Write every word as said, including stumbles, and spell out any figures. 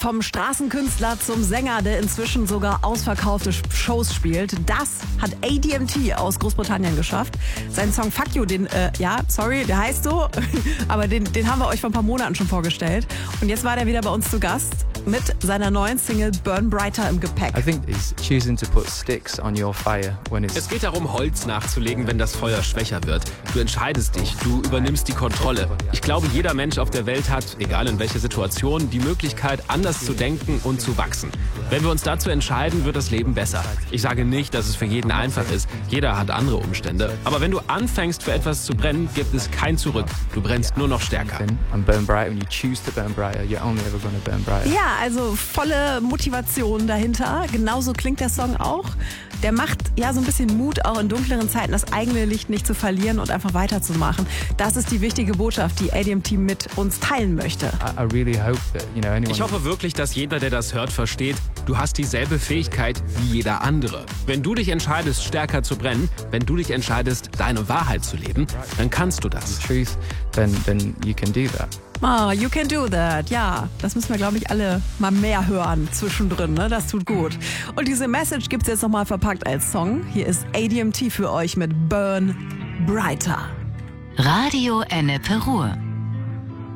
Vom Straßenkünstler zum Sänger, der inzwischen sogar ausverkaufte Shows spielt. Das hat A D M T aus Großbritannien geschafft. Sein Song Fuck You, den, äh, ja, sorry, der heißt so, aber den, den haben wir euch vor ein paar Monaten schon vorgestellt. Und jetzt war der wieder bei uns zu Gast mit seiner neuen Single Burn Brighter im Gepäck. I think he's choosing to put sticks on your fire when it's Es geht darum, Holz nachzulegen, wenn das Feuer schwächer wird. Du entscheidest dich, du übernimmst die Kontrolle. Ich glaube, jeder Mensch auf der Welt hat, egal in welcher Situation, die Möglichkeit, anders zu denken und zu wachsen. Wenn wir uns dazu entscheiden, wird das Leben besser. Ich sage nicht, dass es für jeden einfach ist. Jeder hat andere Umstände. Aber wenn du anfängst, für etwas zu brennen, gibt es kein Zurück. Du brennst nur noch stärker. and burn brighter. When you choose to burn brighter, you're only ever going to burn brighter. Ja, also volle Motivation dahinter. Genauso klingt der Song auch. Der macht ja so ein bisschen Mut, auch in dunkleren Zeiten das eigene Licht nicht zu verlieren und einfach weiterzumachen. Das ist die wichtige Botschaft, die A D M T mit uns teilen möchte. I, I really hope that, you know, anyone... Ich hoffe wirklich, dass jeder, der das hört, versteht, du hast dieselbe Fähigkeit wie jeder andere. Wenn du dich entscheidest, stärker zu brennen, wenn du dich entscheidest, deine Wahrheit zu leben, dann kannst du das. truth, then then you can do that. Ah, you can do that. Ja, das müssen wir, glaube ich, alle mal mehr hören zwischendrin. Ne? Das tut gut. Und diese Message gibt es jetzt nochmal verpackt als Song. Hier ist A D M T für euch mit Burn Brighter. Radio Ennepe Ruhr.